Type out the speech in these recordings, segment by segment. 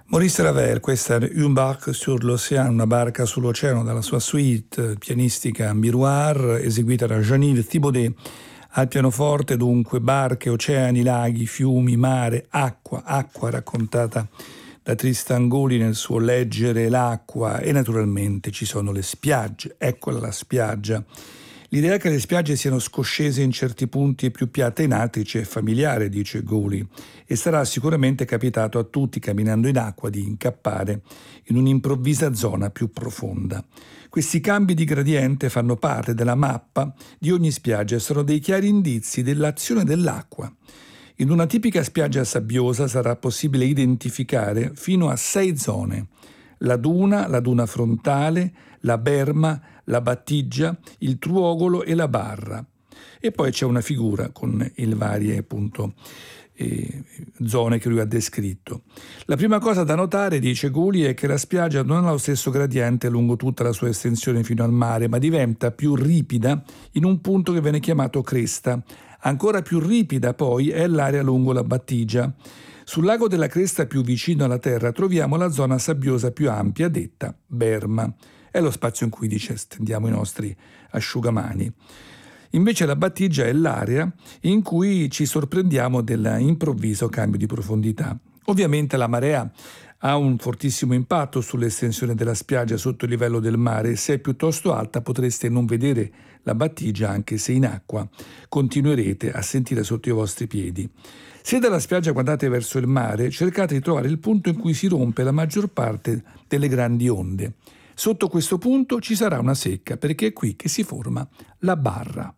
Maurice Ravel, questa è Un barque sur l'océan, una barca sull'oceano, dalla sua suite pianistica Miroir, eseguita da Jean-Yves Thibaudet al pianoforte. Dunque barche, oceani, laghi, fiumi, mare, acqua raccontata da Tristan Goli nel suo Leggere l'acqua, e naturalmente ci sono le spiagge. Eccola la spiaggia. L'idea che le spiagge siano scoscese in certi punti e più piatte in altri ci è familiare, dice Goli, e sarà sicuramente capitato a tutti camminando in acqua di incappare in un'improvvisa zona più profonda. Questi cambi di gradiente fanno parte della mappa di ogni spiaggia e sono dei chiari indizi dell'azione dell'acqua. In una tipica spiaggia sabbiosa sarà possibile identificare fino a 6 zone: la duna frontale, la berma, la battigia, il truogolo e la barra. E poi c'è una figura con le varie zone che lui ha descritto. La prima cosa da notare, dice Goli, è che la spiaggia non ha lo stesso gradiente lungo tutta la sua estensione fino al mare, ma diventa più ripida in un punto che viene chiamato cresta. Ancora più ripida poi è l'area lungo la battigia. Sul lago della cresta più vicino alla terra troviamo la zona sabbiosa più ampia, detta berma. È lo spazio in cui, dice, stendiamo i nostri asciugamani. Invece la battigia è l'area in cui ci sorprendiamo dell'improvviso cambio di profondità. Ovviamente la marea ha un fortissimo impatto sull'estensione della spiaggia sotto il livello del mare. Se è piuttosto alta potreste non vedere la battigia, anche se in acqua continuerete a sentire sotto i vostri piedi. Se dalla spiaggia guardate verso il mare, cercate di trovare il punto in cui si rompe la maggior parte delle grandi onde. Sotto questo punto ci sarà una secca, perché è qui che si forma la barra.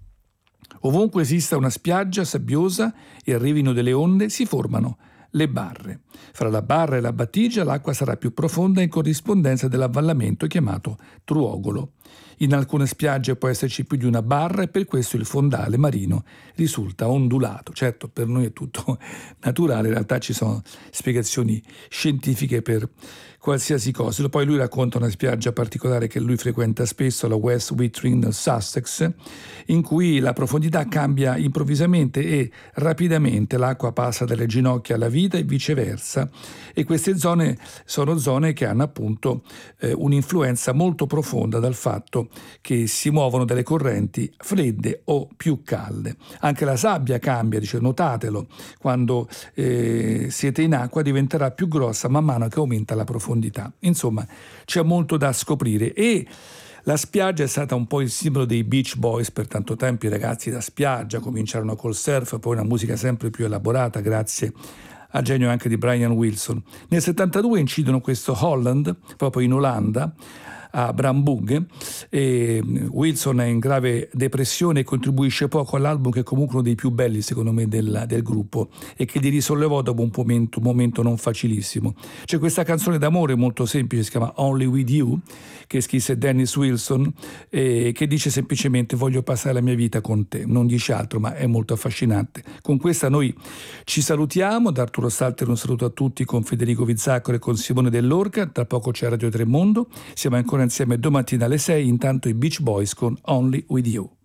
Ovunque esista una spiaggia sabbiosa e arrivino delle onde, si formano le barre. Fra la barra e la battigia l'acqua sarà più profonda in corrispondenza dell'avvallamento chiamato truogolo. In alcune spiagge può esserci più di una barra e per questo il fondale marino risulta ondulato. Certo, per noi è tutto naturale, in realtà ci sono spiegazioni scientifiche per qualsiasi cosa. Poi lui racconta una spiaggia particolare che lui frequenta spesso, la West Wittering nel Sussex, in cui la profondità cambia improvvisamente e rapidamente, l'acqua passa dalle ginocchia alla vita e viceversa, e queste zone sono zone che hanno appunto un'influenza molto profonda dal fatto che si muovono delle correnti fredde o più calde. Anche la sabbia cambia, dice, notatelo, quando siete in acqua diventerà più grossa man mano che aumenta la profondità. Insomma, c'è molto da scoprire, e la spiaggia è stata un po' il simbolo dei Beach Boys. Per tanto tempo i ragazzi da spiaggia cominciarono col surf, poi una musica sempre più elaborata grazie al genio anche di Brian Wilson. Nel 72 incidono questo Holland, proprio in Olanda, a Bramburg, e Wilson è in grave depressione e contribuisce poco all'album, che è comunque uno dei più belli secondo me del gruppo e che li risollevò dopo un momento non facilissimo. C'è questa canzone d'amore molto semplice, si chiama Only With You, che scrisse Dennis Wilson, che dice semplicemente voglio passare la mia vita con te, non dice altro, ma è molto affascinante. Con questa noi ci salutiamo. Da Arturo Stalter un saluto a tutti, con Federico Vizzaccaro e con Simone Dell'Orca. Tra poco c'è Radio Tremondo, siamo ancora insieme domattina alle 6. Intanto i Beach Boys con Only With You.